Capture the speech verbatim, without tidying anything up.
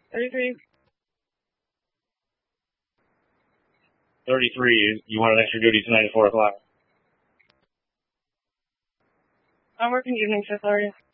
thirty-three. thirty-three, you wanted extra duty tonight at four o'clock? I'm working evening shift already.